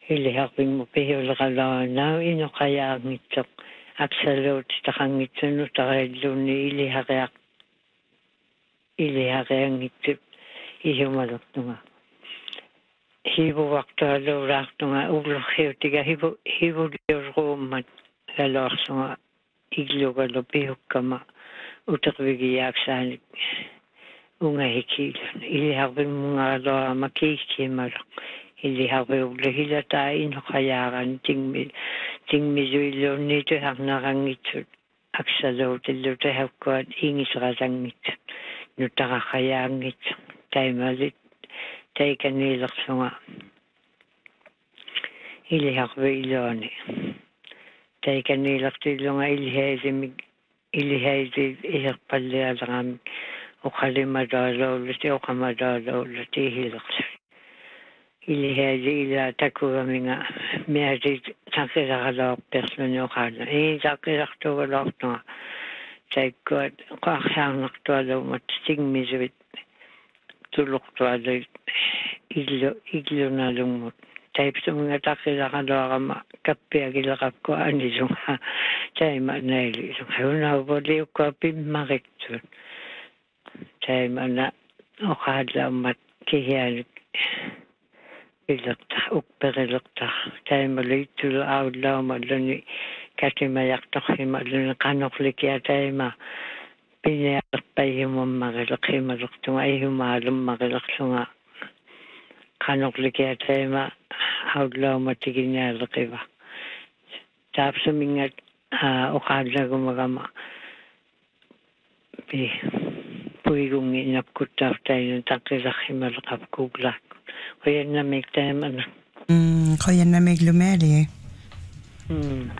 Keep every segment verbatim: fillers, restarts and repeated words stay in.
Ili haping mo pihul kala na ino kaya ngitok aksalot takangitsun tariluni ili harak ili harak ngitok ihumalok tunga. Hibu waktu lo rak tunga ulo hiu tiga hibu hibu diorgomat lalor sunga iglo kalo pihuk kama utakvigi yaksanik. Unga hikilon ili haping mga lo makiki malok. Ili hawe ule hila ta ino kayaran ting ting mizuilo nito hak narangit aksalo tilo te hakwa ingis razangit nutaka kayangit tay malit tay kanilak sunga ili hawe ilone tay kanilak tilo nga ili haide mig ili haide ihak pali alang ukali madalo lute ukamadalo lute hilak ili haide ila takura minga meadi takira kala persono kala e takira to wala to tay god ko sang to lo mat sing mizwit tulok to alo ilo ilo na lumot tay pito mga takira kala kama kape agila ko ani so tay ma naili so na bodi ko pim marekto tay mana o kala mat kiyan ilakta ukperilakta tay malitul awla maluni katima yakta himalun kanoflikia tay ma pinya payhum magalakhi maluktu ay humalum magalaksunga kanoflikia tay ma awla matiginya lakiba tapos mingat ukadla gumagama pi puigong inapkuta tayo takilakhi malakap kuglak. Kaya na may tema na. Mm, kaya na may lumeli. Hmm.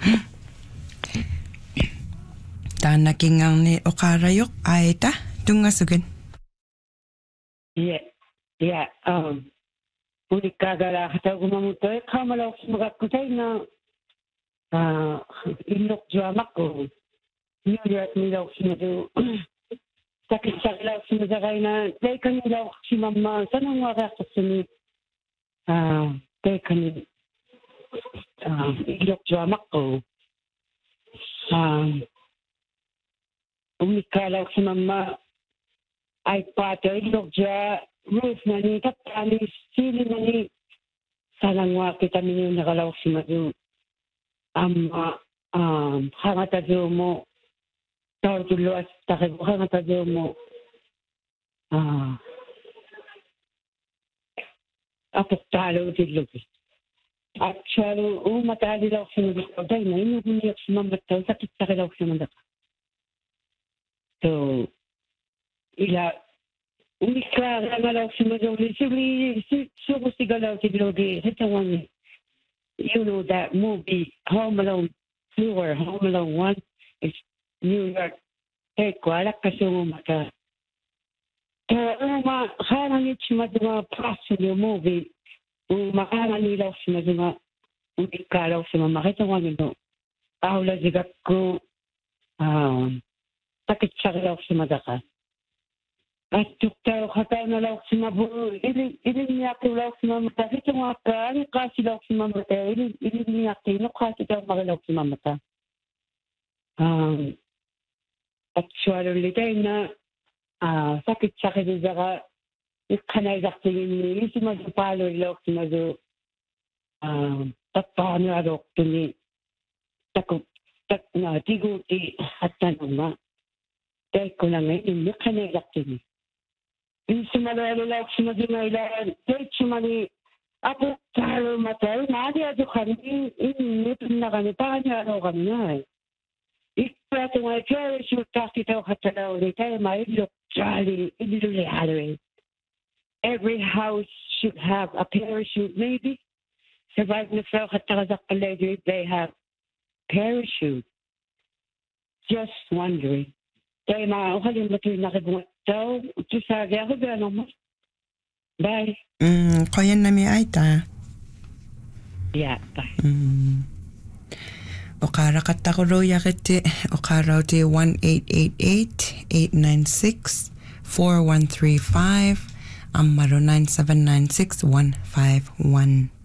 Tana kingang ni Okarayok ay ta tungasugin. Yeah, yeah. Um, uli kagala kata gumamutoy kamalaw magakutay na ah inok jamak ko. New York nilaw sinado. Sakit sakit sinadakay na day kanilaw si mama sanang wakakasuni. Ah, kay kanin ah ilok jamak ko. Ah, umikalaw si mama ay pato ilok ja roof na ni katani sili na ni salangwa kita minyo nakalaw si madu am um hangata mo tawag tulo at takip hangata mo ah apoktalo tilupi. Actually, umatali daw siya nagkakagay na yun yung niyak si mamataw, sakit-sakit daw siya nagkakagay. So, ila, umiklara nga daw siya nagkakagay. Sili, suko siya daw siya nagkakagay. Hitawan, you know that movie, Home Alone two or Home Alone one, it's New York. Eh, kualak kasi umaka. Kaya uma, kaya nit siya mga paso yung movie, umaka nilaw siya mga umikalaw siya makita ko nito. Ahula sigat ko, um, sakit-sakit daw siya madaka. At tuktaw kataw na daw siya mabuo, ilin niya ko daw siya mamata. Ito nga ka, ano kasi daw siya mamata, ilin niya ko, ano kasi daw makalaw siya mamata. Um, actually, tayo na, Ah, sakit-sakit din saka ikanay saktingin ni si madu palo ilok si madu ah tatano adok tuni takot tak na tiguti at tanong dahil ko na ngayon ikanay saktingin in si madu ilok si madu na ilan dahil si madu apo talo matay nadi ado kami inipin na kami paano ano kami na eh ikpato nga kaya siya kakitaw katalaw ni tayo mailok Charlie, every house should have a parachute, maybe. Survive the fell they have parachute. Just wondering. Kaya makakalimutin na kibungat daw. Ito sa ako gano'n mo. Bye. Mm, kaya na may ay ta. Yeah, bye. Mm. Okara katakuro yakete okara te one eight eight eight eight nine six four one three five amaro nine seven nine six one five one.